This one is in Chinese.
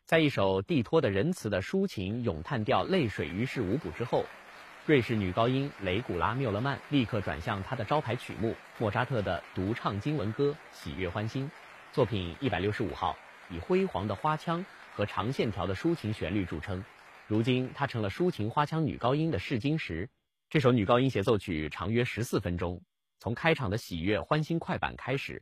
在一首递托的仁慈的抒情咏叹调《泪水于事无补》之后，瑞士女高音雷古拉·缪勒曼立刻转向她的招牌曲目莫扎特的独唱经文歌《喜悦欢欣》。作品165号以辉煌的花腔和长线条的抒情旋律著称，如今她成了抒情花腔女高音的试金石。这首女高音协奏曲长约14分钟，从开场的喜悦欢欣快板开始，